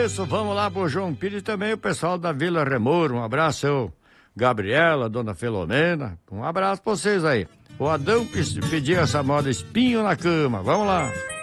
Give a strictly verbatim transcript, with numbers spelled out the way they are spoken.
isso, vamos lá pro João Pires e também o pessoal da Vila Remouro. Um abraço, seu Gabriela, dona Filomena. Um abraço pra vocês aí. O Adão pediu essa moda espinho na cama. Vamos lá.